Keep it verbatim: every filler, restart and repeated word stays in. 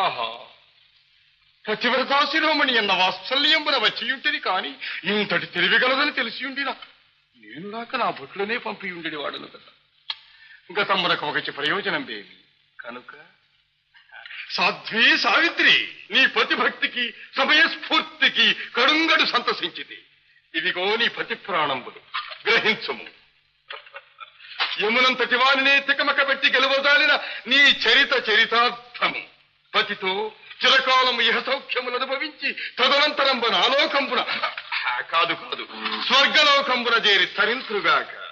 ఆహా, పతివ్రతాశిరోమణి అన్న వాత్సల్యంబున వచ్చియుంటిని కాని ఇంతటి తెలివిగలదని తెలిసియుండినా నేను నాక నా బొట్లనే పంపియుండి వాడను కదా. గతమునకు ఒకటి ప్రయోజనం బేమి కనుక సాధ్వి సావిత్రి, నీ పతిభక్తికి సమయస్ఫూర్తికి కడుంగడు సంతసించితి. ఇదిగో నీ పతి ప్రాణంబులు, గ్రహించము. యమునంతటి వారినే తికమక పెట్టి గెలువదాలిన నీ చరిత చరితార్థము. పతితో చిరకాలము ఇహ సౌఖ్యములు అనుభవించి తదనంతరంబున ఆలోకంబున కాదు కాదు స్వర్గలోకంబున చేరి తరింతురుగాక.